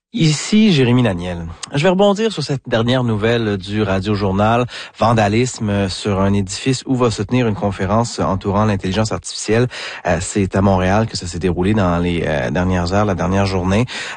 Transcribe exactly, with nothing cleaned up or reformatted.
Ici Jérémy Daniel. Je vais rebondir sur cette dernière nouvelle du Radio-Journal, vandalisme sur un édifice où va se tenir une conférence entourant l'intelligence artificielle. Euh, c'est à Montréal que ça s'est déroulé dans les euh, dernières heures, la dernière journée.